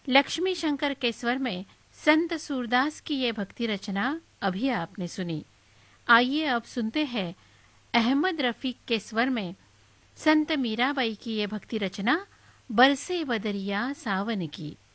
लक्ष्मी शंकर के स्वर में संत सूरदास की ये भक्ति रचना अभी आपने सुनी। आइए अब सुनते हैं अहमद रफीक के स्वर में संत मीराबाई की ये भक्ति रचना बरसे बदरिया सावन की।